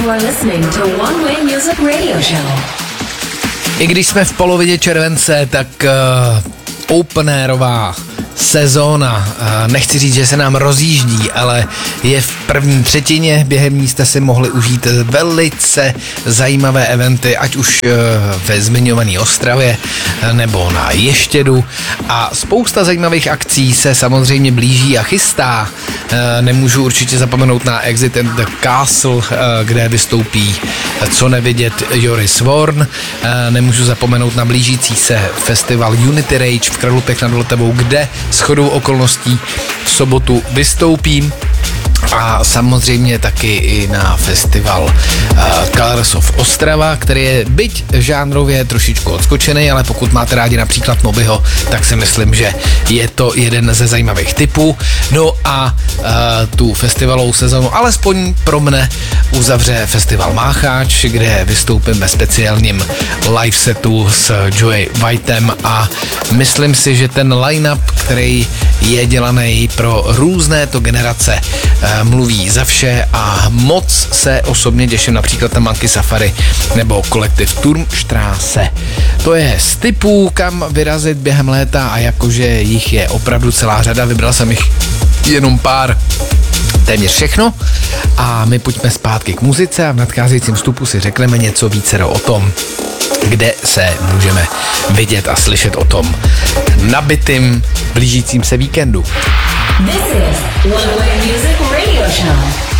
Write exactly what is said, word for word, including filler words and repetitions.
are listening to One Way Music Radio Show. I když jsme v polovině července, tak uh, openairová sezóna, uh, nechci říct, že se nám rozjíždí, ale je v první třetině, během ní jste si mohli užít velice zajímavé eventy, ať už uh, ve zmiňované Ostravě, uh, nebo na Ještědu, a spousta zajímavých akcí se samozřejmě blíží a chystá. Uh, nemůžu určitě zapomenout na Exit and the Castle, uh, kde vystoupí uh, co nevidět Joris Vorn, uh, nemůžu zapomenout na blížící se festival Unity Rage v Kralupech nad Vltavou, kde shodou okolností v sobotu vystoupím, a samozřejmě taky i na festival uh, Colors of Ostrava, který je byť žánrově trošičku odskočený, ale pokud máte rádi například Mobyho, tak si myslím, že je to jeden ze zajímavých typů. No a uh, tu festivalovou sezonu alespoň pro mne uzavře festival Mácháč, kde vystoupím ve speciálním live setu s Joey Whitem, a myslím si, že ten line-up, který je dělaný pro různé to generace, mluví za vše, a moc se osobně těším například na Monkey Safari nebo kolektiv Turmstrasse. To je z typů, kam vyrazit během léta, a jakože jich je opravdu celá řada, vybral jsem jich jenom pár, téměř všechno, a my pojďme zpátky k muzice a v nadcházejícím vstupu si řekneme něco více o tom, kde se můžeme vidět a slyšet o tom nabitým blížícím se víkendu. This is One Way Music Radio Show.